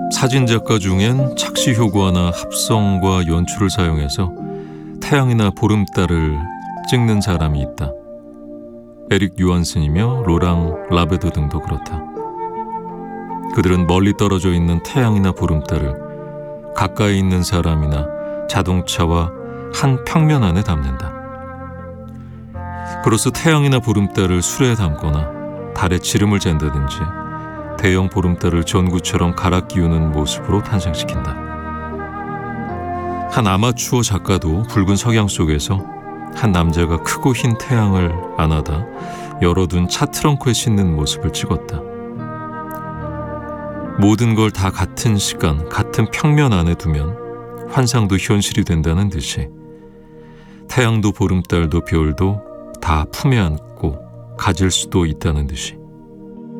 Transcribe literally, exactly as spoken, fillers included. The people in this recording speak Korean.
사진작가 중엔 착시 효과나 합성과 연출을 사용해서 태양이나 보름달을 찍는 사람이 있다. 에릭 요한슨이며 로랑 라베도 등도 그렇다. 그들은 멀리 떨어져 있는 태양이나 보름달을 가까이 있는 사람이나 자동차와 한 평면 안에 담는다. 그로써 태양이나 보름달을 술에 담거나 달에 지름을 잰다든지 대형 보름달을 전구처럼 갈아 끼우는 모습으로 탄생시킨다. 한 아마추어 작가도 붉은 석양 속에서 한 남자가 크고 흰 태양을 안아다 열어둔 차 트렁크에 싣는 모습을 찍었다. 모든 걸 다 같은 시간, 같은 평면 안에 두면 환상도 현실이 된다는 듯이 태양도 보름달도 별도 다 품에 안고 가질 수도 있다는 듯이